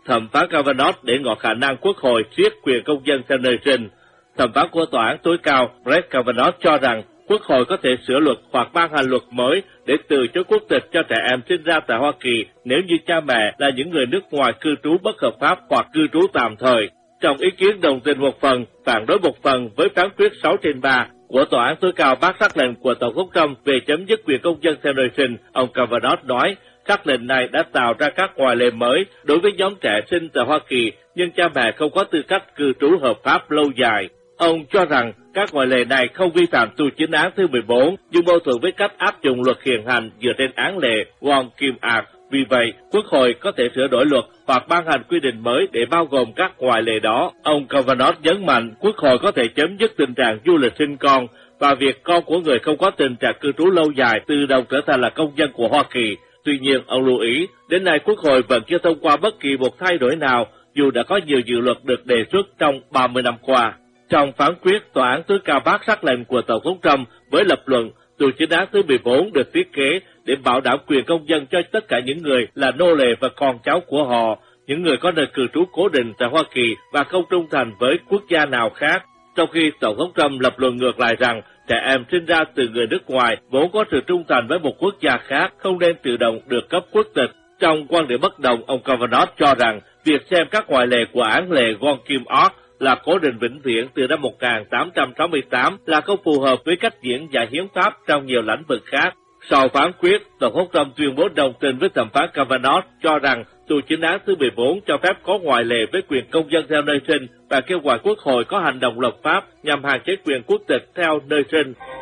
thẩm phán Kavanaugh để ngỏ khả năng Quốc hội siết quyền công dân theo nơi sinh. Thẩm phán của Tòa án tối cao Brett Kavanaugh cho rằng Quốc hội có thể sửa luật hoặc ban hành luật mới để từ chối quốc tịch cho trẻ em sinh ra tại Hoa Kỳ nếu như cha mẹ là những người nước ngoài cư trú bất hợp pháp hoặc cư trú tạm thời. Trong ý kiến đồng tình một phần, phản đối một phần với phán quyết 6/3 của Tòa án tối cao bác sắc lệnh của Tổng thống Trump về chấm dứt quyền công dân theo nơi sinh, ông Kavanaugh nói sắc lệnh này đã tạo ra các ngoại lệ mới đối với nhóm trẻ sinh tại Hoa Kỳ nhưng cha mẹ không có tư cách cư trú hợp pháp lâu dài. Ông cho rằng các ngoại lệ này không vi phạm tù chính án thứ 14 nhưng mâu thuẫn với cách áp dụng luật hiện hành dựa trên án lệ Wong Kim Act. Vì vậy, Quốc hội có thể sửa đổi luật hoặc ban hành quy định mới để bao gồm các ngoại lệ đó. Ông Kavanaugh nhấn mạnh Quốc hội có thể chấm dứt tình trạng du lịch sinh con và việc con của người không có tình trạng cư trú lâu dài tự động trở thành là công dân của Hoa Kỳ. Tuy nhiên, ông lưu ý, đến nay Quốc hội vẫn chưa thông qua bất kỳ một thay đổi nào dù đã có nhiều dự luật được đề xuất trong 30 năm qua. Trong phán quyết, Tòa án tối cao bác sắc lệnh của Tổng thống Trump với lập luận tù chính án thứ 14 được thiết kế để bảo đảm quyền công dân cho tất cả những người là nô lệ và con cháu của họ, những người có nơi cư trú cố định tại Hoa Kỳ và không trung thành với quốc gia nào khác. Trong khi Tổng thống Trump lập luận ngược lại rằng trẻ em sinh ra từ người nước ngoài vốn có sự trung thành với một quốc gia khác không nên tự động được cấp quốc tịch. Trong quan điểm bất đồng, ông Kavanaugh cho rằng việc xem các ngoại lệ của án lệ Wong Kim Act là cố định vĩnh viễn từ năm 1868 là không phù hợp với cách diễn giải hiến pháp trong nhiều lĩnh vực khác. Sau phán quyết, Tổng thống Trump tuyên bố đồng tình với thẩm phán Kavanaugh cho rằng tù chính án thứ 14 cho phép có ngoại lệ với quyền công dân theo nơi sinh và kêu gọi Quốc hội có hành động lập pháp nhằm hạn chế quyền quốc tịch theo nơi sinh.